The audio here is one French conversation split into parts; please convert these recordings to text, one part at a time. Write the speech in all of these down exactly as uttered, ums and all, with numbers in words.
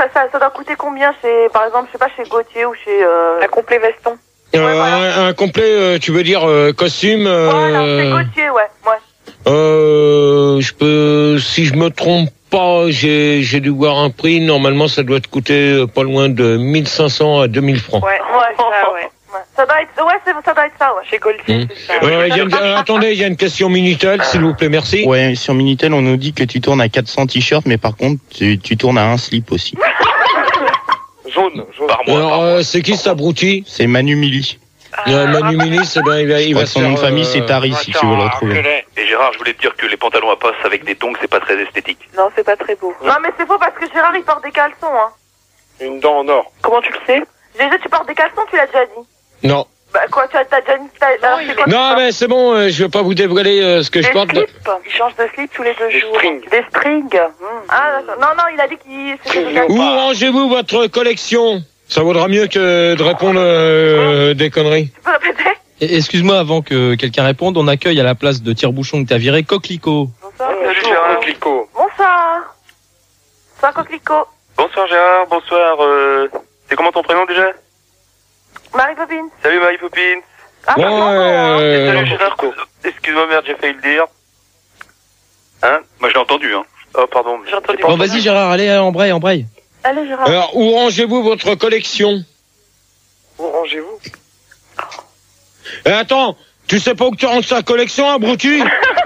ça, ça, ça doit coûter combien chez, par exemple, je sais pas, chez Gauthier ou chez... Euh... Un complet veston. Euh, Ouais, voilà. un, un complet, euh, tu veux dire euh, costume euh, Voilà, chez Gauthier, ouais, ouais. euh, je peux, si je me trompe pas, j'ai, j'ai dû voir un prix. Normalement, ça doit te coûter euh, pas loin de mille cinq cents à deux mille francs. Ouais, Ouais, ça, ouais. ouais. Ça doit être, ouais, c'est, ça doit être ça, ouais. Chez Gaultier, Mmh. c'est ça. Euh, y a une, euh, attendez, il y a une question Minitel, s'il vous plaît, merci. Ouais, sur Minitel, on nous dit que tu tournes à quatre cents t-shirts, mais par contre, tu, tu tournes à un slip aussi. Jaune, jaune. Par mois. Alors, par euh, mois. c'est qui cet abruti? C'est Manu Mili. euh, Manu Minis, eh ben, il va, Je il crois va que son se nom de faire, famille, euh, c'est Tari, si tu veux le retrouver. Et Gérard, je voulais te dire que les pantalons à passe avec des tongs, c'est pas très esthétique. Non, c'est pas très beau. Non, mais c'est faux parce que Gérard, il porte des caleçons, hein. Une dent en or. Comment tu le sais? G G, tu portes des caleçons, tu l'as déjà dit. Non. Bah, quoi, tu as, t'as déjà dit, t'as, alors, c'est quoi, Non, tu mais c'est bon, euh, je vais pas vous dévoiler euh, ce que je Des porte. slips. Il change de slip tous les deux Des jours. strings. Des strings. Mmh. Ah, d'accord. Non, non, il a dit qu'il, c'était des Où caleçons. rangez-vous votre collection? Ça vaudra mieux que de répondre euh, des conneries. Tu peux répéter? Et- Excuse-moi, avant que quelqu'un réponde, on accueille à la place de tire-bouchon que t'as viré Coquelicot. Bonsoir. Bonjour, Coquelicot. Bonsoir. Bonsoir, Coquelicot. Bonsoir Gérard, bonsoir. Euh... C'est comment ton prénom déjà? Marie Popine. Salut Marie-Popine. Ah, Bon, pardon, euh, Salut Gérard. Excuse-moi merde, j'ai failli le dire. Hein? Moi je l'ai entendu, hein. Oh pardon. J'ai entendu. Bon, vas-y Gérard, allez, allez, embraye, embraye. Allez, Gérard. Alors, où rangez-vous votre collection? Où rangez-vous? Eh, attends, tu sais pas où tu ranges ta collection, abruti?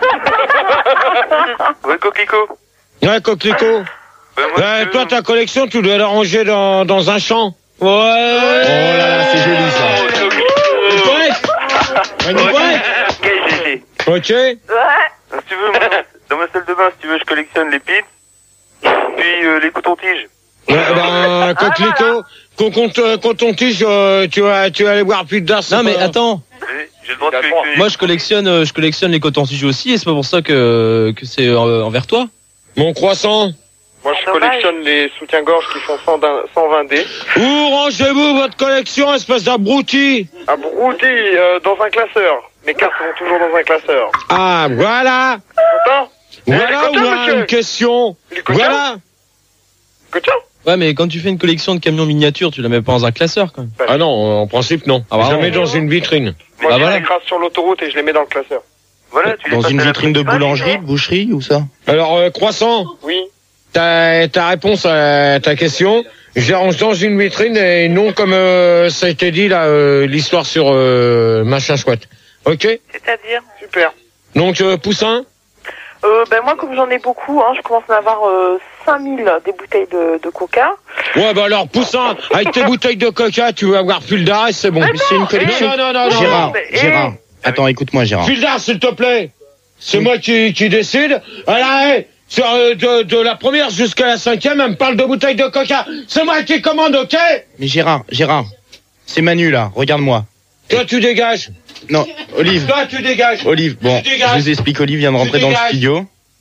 Ouais, Coquelicot. Ouais, Coquelicot. Ben, moi, Ouais, je- toi, ta collection, tu dois la ranger dans, dans un champ. Ouais. Oh là là, c'est joli ça. Oh, Coquelicot. Ouais. Ouais. Quel G G. Ok. Ouais. Si tu veux, moi, dans ma salle de bain, si tu veux, je collectionne les pins, puis euh, les cotons-tiges. Ouais, ben, Coquelicot, con- con- euh, coton-tige, euh, tu vas, tu vas aller voir plus tard. c'est Non mais pas- attends, J'ai j'ai le droit de Il a le droit. collectionner. moi je collectionne, euh, je collectionne les cotons-tiges aussi, et c'est pas pour ça que que c'est euh, envers toi. Mon croissant. Moi, je Dommage. collectionne les soutiens-gorge qui font cent vingt D. Où rangez-vous votre collection, espèce d'abruti? Abruti, euh, dans un classeur. Mes cartes sont toujours dans un classeur. Ah, voilà. Content? Voilà Eh, où content, on a monsieur? une question. Il est content? Voilà. Content? Ouais, mais quand tu fais une collection de camions miniatures, tu la mets pas dans un classeur quand même. Ah non, en principe, non. Ah bah Jamais non. dans une vitrine. Moi, Bah je voilà. les écrase sur l'autoroute et je les mets dans le classeur. Voilà, tu les Dans passes une à la vitrine de principale. boulangerie, de boucherie ou ça? Alors, euh, croissant, Oui. ta, ta réponse à ta question, je les range dans une vitrine et non comme euh, ça a été dit là, euh, l'histoire sur euh, machin chouette. Ok? C'est-à-dire? Super. Donc, euh, Poussin? Euh, ben moi, comme j'en ai beaucoup, hein, je commence à en avoir euh, cinq mille des bouteilles de, de coca. Ouais, bah alors, Poussin, avec tes bouteilles de coca, tu vas avoir plus d'arrêt, c'est bon. C'est une collection. Non, non, non, non, Gérard, mais- Gérard. Attends, écoute-moi Gérard. Fildar, s'il te plaît. C'est moi qui, qui décide. Alors, hey, sur, euh, de, de la première jusqu'à la cinquième, elle me parle de bouteilles de coca. C'est moi qui commande, ok? Mais Gérard, Gérard. C'est Manu là, regarde-moi. Toi, tu dégages. Non, Olive. Toi, tu dégages. Olive, bon, Tu dégages. je vous explique, Olive vient de Tu rentrer dans le dégages. studio.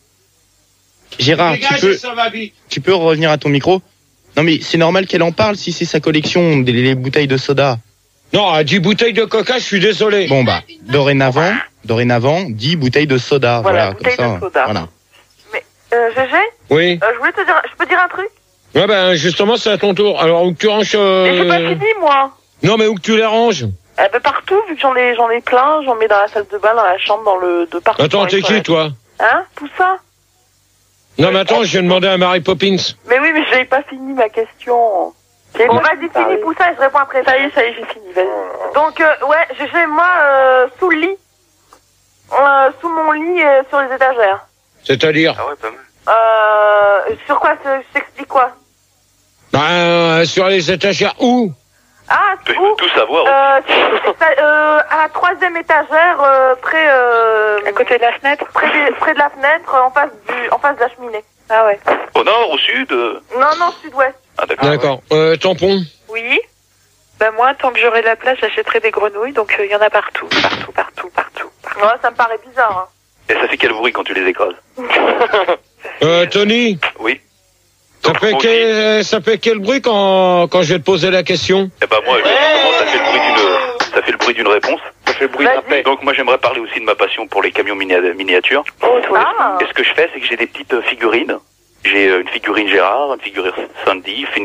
Gérard, tu Dégage peux, et ça va vite. tu peux revenir à ton micro? Non mais c'est normal qu'elle en parle si c'est sa collection, des les bouteilles de soda. Non, à dix bouteilles de coca, je suis désolé. Bon bah, dorénavant, dorénavant, dix bouteilles de soda, Voilà, voilà, comme bouteilles ça. de soda. Voilà. Euh, G G, Oui. euh, je voulais te dire, je peux dire un truc? Ouais, ben, justement, c'est à ton tour. Alors, où que tu ranges, Mais j'ai pas euh... fini, moi. Non, mais où que tu les ranges? Eh ben, partout, vu que j'en ai, j'en ai plein, j'en mets dans la salle de bain, dans la chambre, dans le, de partout. Attends, dans les t'es qui, toilettes. toi? Hein? Poussin? Non, mais attends, je viens de demander à Mary Poppins. Mais oui, mais j'avais pas fini ma question. Bon, vas-y, finis Poussin et je réponds après. Ça y est, ça y est, j'ai fini, vas-y. Donc, euh, ouais, G G, moi, euh, sous le lit. Euh, sous mon lit, euh, sur les étagères. C'est-à-dire? Ah ouais, pas mal. Euh, sur quoi, je je t'explique quoi? Ben, sur les étagères, où? Ah, Tu peux où? tout savoir. Euh, c'est- c'est- euh, à la troisième étagère, euh, près, euh, À côté de la fenêtre? près, des- près de la fenêtre, en face du, en face de la cheminée. Ah ouais. Au nord, au sud euh... Non, non, sud-ouest. Ah d'accord. D'accord. Euh, tampon? Oui. Ben moi, tant que j'aurai de la place, j'achèterai des grenouilles, donc il y en a partout, partout, partout, partout. partout. Ouais, ça me paraît bizarre, hein. Et ça fait quel bruit quand tu les écrases? Euh, Tony? Oui. Ça Donc, fait, moi quel, aussi. euh, ça fait quel bruit quand, quand je vais te poser la question? Eh ben moi, justement, ça fait le bruit d'une, ça fait le bruit d'une réponse. Ça fait bruit d'un Vas-y. paix. Donc moi, j'aimerais parler aussi de ma passion pour les camions minia- miniatures. Oh, toi. Ah. Et ce que je fais, c'est que j'ai des petites euh, figurines. J'ai euh, une figurine Gérard, une figurine Sandy,